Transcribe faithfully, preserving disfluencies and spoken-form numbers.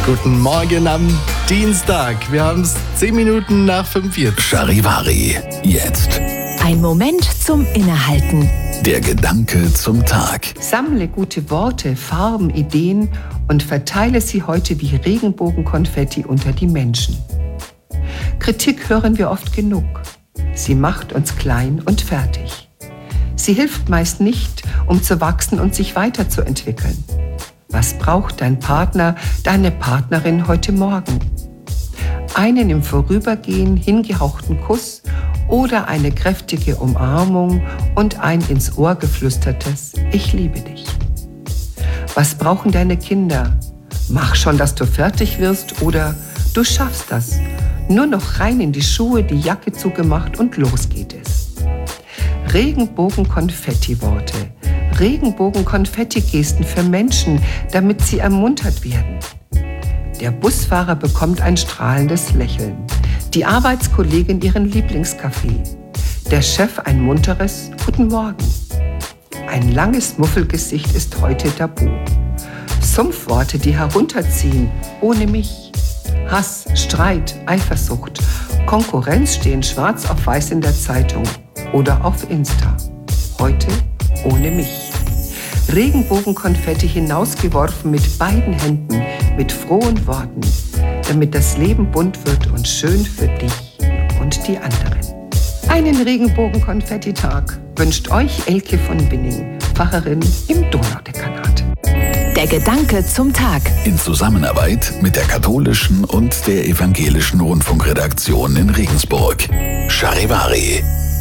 Guten Morgen am Dienstag. Wir haben es zehn Minuten nach fünf jetzt. Charivari, jetzt. Ein Moment zum Innehalten. Der Gedanke zum Tag. Sammle gute Worte, Farben, Ideen und verteile sie heute wie Regenbogenkonfetti unter die Menschen. Kritik hören wir oft genug. Sie macht uns klein und fertig. Sie hilft meist nicht, um zu wachsen und sich weiterzuentwickeln. Was braucht dein Partner, deine Partnerin heute Morgen? Einen im Vorübergehen hingehauchten Kuss oder eine kräftige Umarmung und ein ins Ohr geflüstertes Ich liebe dich. Was brauchen deine Kinder? Mach schon, dass du fertig wirst oder du schaffst das. Nur noch rein in die Schuhe, die Jacke zugemacht und los geht es. Regenbogen-Konfetti-Worte. Regenbogen-Konfetti-Gesten für Menschen, damit sie ermuntert werden. Der Busfahrer bekommt ein strahlendes Lächeln, die Arbeitskollegin ihren Lieblingskaffee, der Chef ein munteres Guten Morgen. Ein langes Muffelgesicht ist heute tabu. Sumpfworte, die herunterziehen, ohne mich. Hass, Streit, Eifersucht, Konkurrenz stehen schwarz auf weiß in der Zeitung oder auf Insta. Heute ohne mich. Regenbogenkonfetti hinausgeworfen mit beiden Händen, mit frohen Worten, damit das Leben bunt wird und schön für dich und die anderen. Einen Regenbogenkonfetti-Tag wünscht euch Elke von Binning, Pfarrerin im Donaudekanat. Der Gedanke zum Tag. In Zusammenarbeit mit der katholischen und der evangelischen Rundfunkredaktion in Regensburg. Charivari.